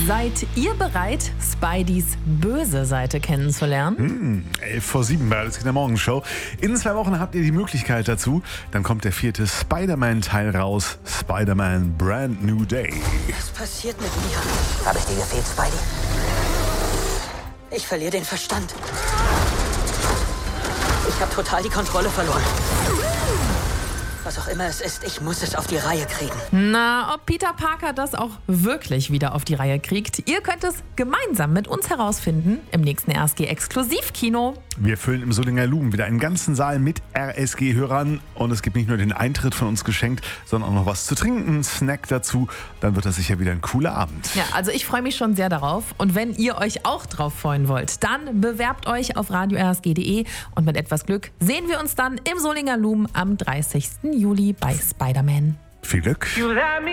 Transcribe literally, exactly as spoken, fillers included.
Seid ihr bereit, Spideys böse Seite kennenzulernen? Hm, elf vor sieben bei Alles in der Morgenshow. In zwei Wochen habt ihr die Möglichkeit dazu. Dann kommt der vierte Spider-Man-Teil raus. Spider-Man Brand New Day. Was passiert mit mir? Habe ich dir gefehlt, Spidey? Ich verliere den Verstand. Ich habe total die Kontrolle verloren. Was auch immer es ist, ich muss es auf die Reihe kriegen. Na, ob Peter Parker das auch wirklich wieder auf die Reihe kriegt, ihr könnt es gemeinsam mit uns herausfinden im nächsten R S G-Exklusivkino. Wir füllen im Solinger Lumen wieder einen ganzen Saal mit R S G-Hörern. Und es gibt nicht nur den Eintritt von uns geschenkt, sondern auch noch was zu trinken, einen Snack dazu. Dann wird das sicher wieder ein cooler Abend. Ja, also ich freue mich schon sehr darauf. Und wenn ihr euch auch drauf freuen wollt, dann bewerbt euch auf radio r s g punkt d e. Und mit etwas Glück sehen wir uns dann im Solinger Lumen am dreißigsten Juli bei Spider-Man. Viel Glück.